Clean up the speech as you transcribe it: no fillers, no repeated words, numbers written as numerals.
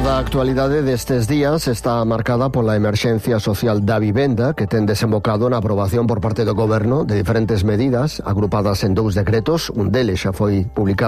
Toda a actualidade destes días está marcada pola emerxencia social da vivenda que ten desembocado na aprobación por parte do Goberno de diferentes medidas agrupadas en 2 decretos. Un deles xa foi publicado